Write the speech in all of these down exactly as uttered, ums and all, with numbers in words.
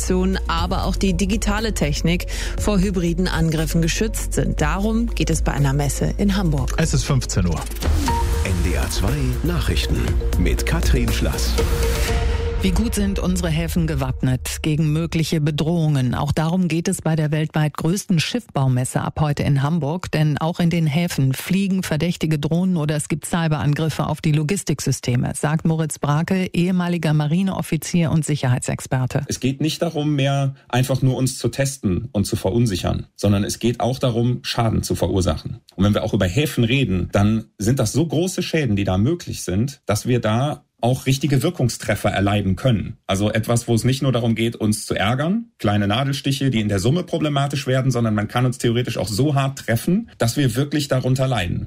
Kommunikation, aber auch die digitale Technik vor hybriden Angriffen geschützt sind. Darum geht es bei einer Messe in Hamburg. Es ist fünfzehn Uhr. N D R zwei Nachrichten mit Katrin Schlass. Wie gut sind unsere Häfen gewappnet gegen mögliche Bedrohungen? Auch darum geht es bei der weltweit größten Schiffbaumesse ab heute in Hamburg. Denn auch in den Häfen fliegen verdächtige Drohnen oder es gibt Cyberangriffe auf die Logistiksysteme, sagt Moritz Brake, ehemaliger Marineoffizier und Sicherheitsexperte. Es geht nicht darum, mehr einfach nur uns zu testen und zu verunsichern, sondern es geht auch darum, Schaden zu verursachen. Und wenn wir auch über Häfen reden, dann sind das so große Schäden, die da möglich sind, dass wir da auch richtige Wirkungstreffer erleiden können. Also etwas, wo es nicht nur darum geht, uns zu ärgern, kleine Nadelstiche, die in der Summe problematisch werden, sondern man kann uns theoretisch auch so hart treffen, dass wir wirklich darunter leiden.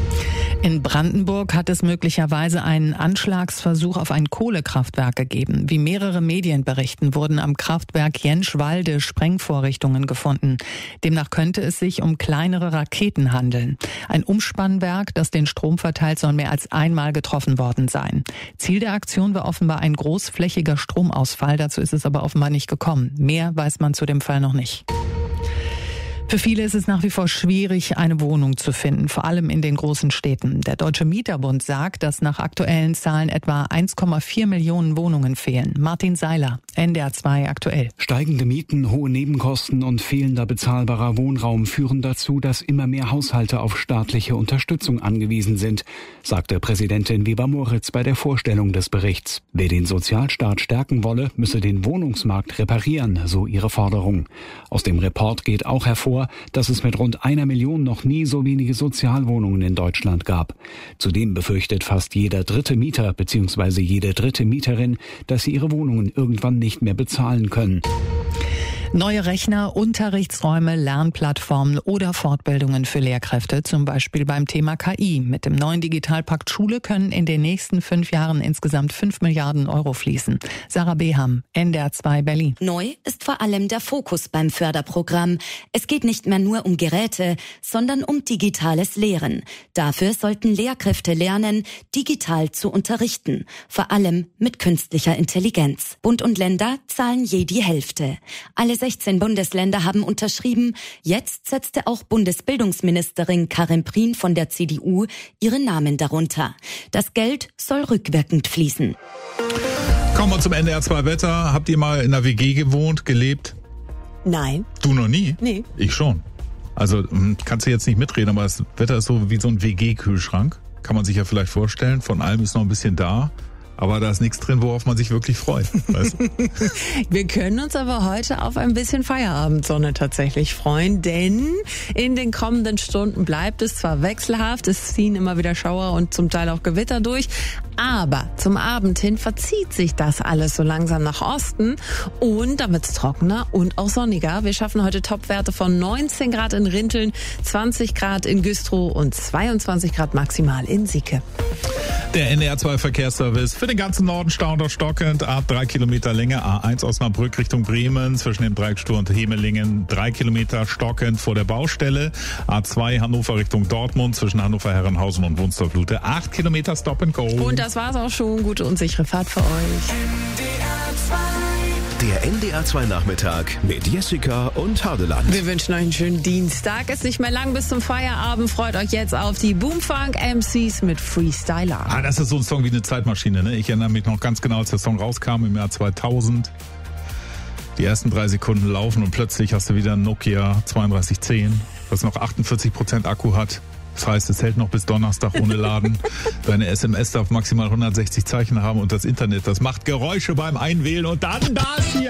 In Brandenburg hat es möglicherweise einen Anschlagsversuch auf ein Kohlekraftwerk gegeben. Wie mehrere Medien berichten, wurden am Kraftwerk Jenschwalde Sprengvorrichtungen gefunden. Demnach könnte es sich um kleinere Raketen handeln. Ein Umspannwerk, das den Strom verteilt, soll mehr als einmal getroffen worden sein. Ziel der Aktion war offenbar ein großflächiger Stromausfall. Dazu ist es aber offenbar nicht gekommen. Mehr weiß man zu dem Fall noch nicht. Für viele ist es nach wie vor schwierig, eine Wohnung zu finden, vor allem in den großen Städten. Der Deutsche Mieterbund sagt, dass nach aktuellen Zahlen etwa eins Komma vier Millionen Wohnungen fehlen. Martin Seiler, N D R zwei aktuell. Steigende Mieten, hohe Nebenkosten und fehlender bezahlbarer Wohnraum führen dazu, dass immer mehr Haushalte auf staatliche Unterstützung angewiesen sind, sagte Präsidentin Weber-Moritz bei der Vorstellung des Berichts. Wer den Sozialstaat stärken wolle, müsse den Wohnungsmarkt reparieren, so ihre Forderung. Aus dem Report geht auch hervor, dass es mit rund einer Million noch nie so wenige Sozialwohnungen in Deutschland gab. Zudem befürchtet fast jeder dritte Mieter bzw. jede dritte Mieterin, dass sie ihre Wohnungen irgendwann nicht mehr bezahlen können. Neue Rechner, Unterrichtsräume, Lernplattformen oder Fortbildungen für Lehrkräfte, zum Beispiel beim Thema K I. Mit dem neuen Digitalpakt Schule können in den nächsten fünf Jahren insgesamt fünf Milliarden Euro fließen. Sarah Beham, N D R zwei Berlin. Neu ist vor allem der Fokus beim Förderprogramm. Es geht nicht mehr nur um Geräte, sondern um digitales Lehren. Dafür sollten Lehrkräfte lernen, digital zu unterrichten, vor allem mit künstlicher Intelligenz. Bund und Länder zahlen je die Hälfte. Alle sechzehn Bundesländer haben unterschrieben. Jetzt setzte auch Bundesbildungsministerin Karin Prien von der C D U ihren Namen darunter. Das Geld soll rückwirkend fließen. Kommen wir zum N D R zwei Wetter. Habt ihr mal in einer W G gewohnt, gelebt? Nein. Du noch nie? Nee. Ich schon. Also kannst du jetzt nicht mitreden, aber das Wetter ist so wie so ein W G-Kühlschrank. Kann man sich ja vielleicht vorstellen. Von allem ist noch ein bisschen da. Aber da ist nichts drin, worauf man sich wirklich freut. Weißt du? Wir können uns aber heute auf ein bisschen Feierabendsonne tatsächlich freuen, denn in den kommenden Stunden bleibt es zwar wechselhaft, es ziehen immer wieder Schauer und zum Teil auch Gewitter durch, aber zum Abend hin verzieht sich das alles so langsam nach Osten und dann wird's trockener und auch sonniger. Wir schaffen heute Topwerte von neunzehn Grad in Rinteln, zwanzig Grad in Güstrow und zweiundzwanzig Grad maximal in Sieke. Der N D R zwei Verkehrsservice für den ganzen Norden stauend und stockend. Ab drei Kilometer Länge A eins Osnabrück Richtung Bremen zwischen dem Dreieckstor und Hemelingen. Drei Kilometer stockend vor der Baustelle. A zwei Hannover Richtung Dortmund zwischen Hannover Herrenhausen und Wunstorf-Lute. Acht Kilometer Stop and Go. Und das war's auch schon. Gute und sichere Fahrt für euch. Der N D R zwei Nachmittag mit Jessica und Hardeland. Wir wünschen euch einen schönen Dienstag. Es ist nicht mehr lang bis zum Feierabend. Freut euch jetzt auf die Boomfunk M Cs mit Freestyler. Ah, das ist so ein Song wie eine Zeitmaschine, ne? Ich erinnere mich noch ganz genau, als der Song rauskam im Jahr zweitausend. Die ersten drei Sekunden laufen und plötzlich hast du wieder ein Nokia zweiunddreißig zehn, das noch achtundvierzig Prozent Akku hat. Das heißt, es hält noch bis Donnerstag ohne Laden. Deine S M S darf maximal hundertsechzig Zeichen haben und das Internet, das macht Geräusche beim Einwählen und dann das hier.